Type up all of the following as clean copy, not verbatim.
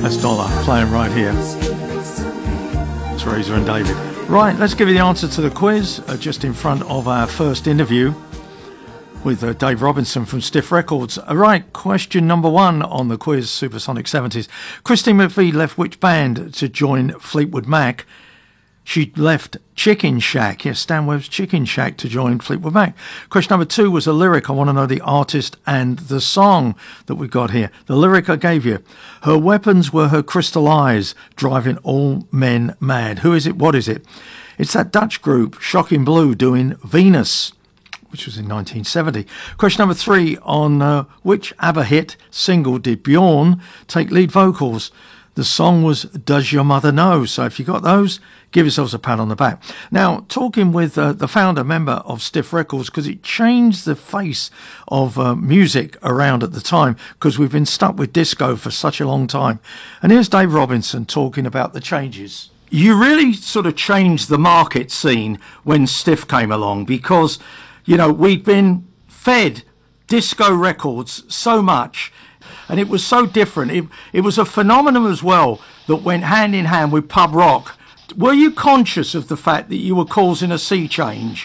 That's Dollar playing right here. Teresa and David. Right, let's give you the answer to the quiz just in front of our first interview with Dave Robinson from Stiff Records. Right, question number 1 on the quiz, Supersonic 70s. Christine McVie left which band to join Fleetwood Mac? She left Chicken Shack, yes, Stan Webb's Chicken Shack, to join Fleetwood Mac. Question number 2 was a lyric. I want to know the artist and the song that we got here. The lyric I gave you. Her weapons were her crystal eyes, driving all men mad. Who is it? What is it? It's that Dutch group, Shocking Blue, doing Venus, which was in 1970. Question number 3 on which ABBA hit single did Bjorn take lead vocals? The song was Does Your Mother Know? So if you got those, give yourselves a pat on the back. Now, talking with the founder member of Stiff Records, because it changed the face of music around at the time, because we've been stuck with disco for such a long time. And here's Dave Robinson talking about the changes. You really sort of changed the market scene when Stiff came along, because, you know, we'd been fed disco records so much, and it was so different. It was a phenomenon as well that went hand in hand with pub rock. Were you conscious of the fact that you were causing a sea change?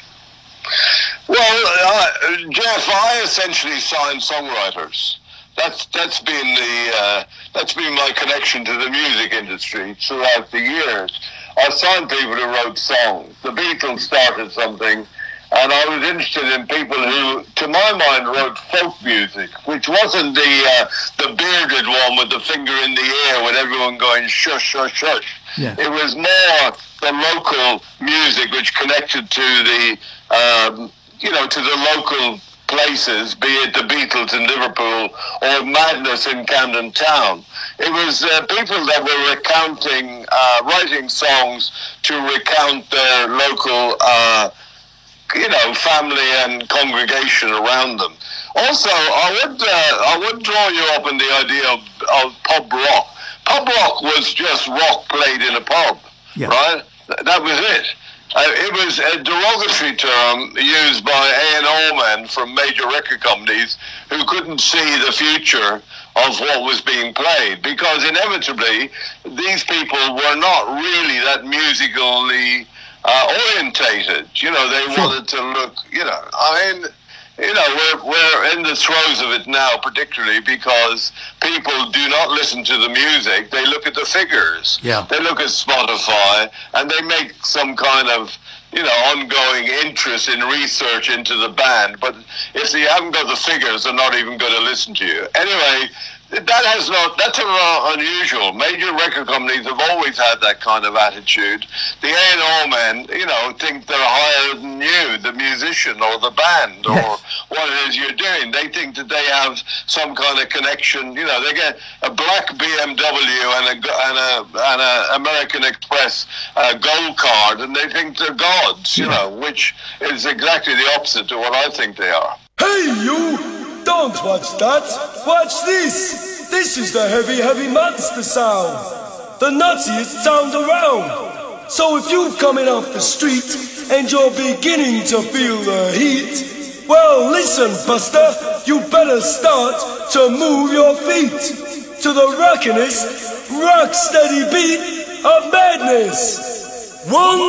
Well, Jeff, I essentially signed songwriters. That's been my connection to the music industry throughout the years. I signed people who wrote songs. The Beatles started something, and I was interested in people who, to my mind, wrote folk music, which wasn't the bearded one with the finger in the air with everyone going shush, shush, shush. Yeah. It was more the local music which connected to the, to the local places, be it the Beatles in Liverpool or Madness in Camden Town. It was people that were recounting, writing songs to recount their local family and congregation around them. Also, I would draw you up in the idea of pub rock. Pub rock was just rock played in a pub, yeah. Right? That was it. It was a derogatory term used by A&R men from major record companies who couldn't see the future of what was being played, because inevitably these people were not really that musically orientated. They wanted to look, we're in the throes of it now, particularly because people do not listen to the music. They look at the figures. Yeah. They look at Spotify, and they make some kind of, ongoing interest in research into the band. But if you haven't got the figures, they're not even going to listen to you. Anyway, that's unusual. Major record companies have always had that kind of attitude. The A&R men, think they're higher than you, the musician or the band, or what it is you're doing. They think that they have some kind of connection. They get a black BMW and a American Express gold card, and they think they're gods. Which is exactly the opposite to what I think they are. Hey, you! Don't watch that! Watch this! This is the heavy, heavy monster sound! The nuttiest sound around! So if you're coming off the street and you're beginning to feel the heat, well, listen, Buster, you better start to move your feet to the rockinest, rock-steady beat of madness! One